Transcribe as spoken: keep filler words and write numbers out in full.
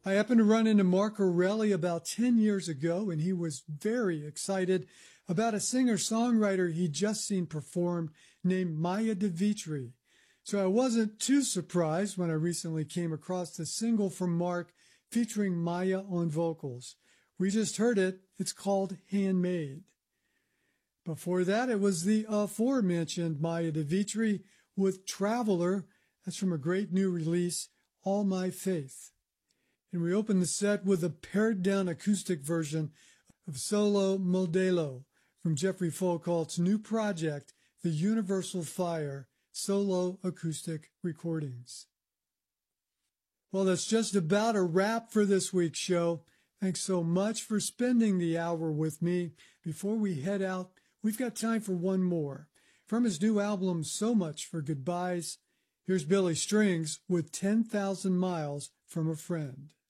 I happened to run into Mark Orelli about ten years ago, and he was very excited about a singer-songwriter he'd just seen performed named Maya DeVitri. So I wasn't too surprised when I recently came across the single from Mark featuring Maya on vocals. We just heard it. It's called Handmade. Before that, it was the aforementioned Maya DeVitri with Traveler. That's from a great new release, All My Faith. And we opened the set with a pared-down acoustic version of Solo Modelo from Jeffrey Folkalt's new project, The Universal Fire Solo Acoustic Recordings. Well, that's just about a wrap for this week's show. Thanks so much for spending the hour with me. Before we head out, we've got time for one more. From his new album, So Much for Goodbyes, here's Billy Strings with ten thousand miles from a Friend.